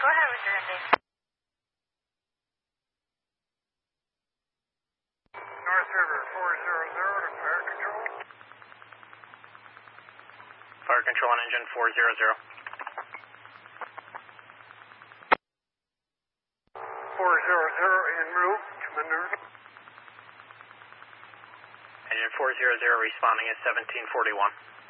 Go ahead with your ending. North River 400 to fire control. Fire control on engine 400. 400 en route, Commander. Engine 400 responding at 1741.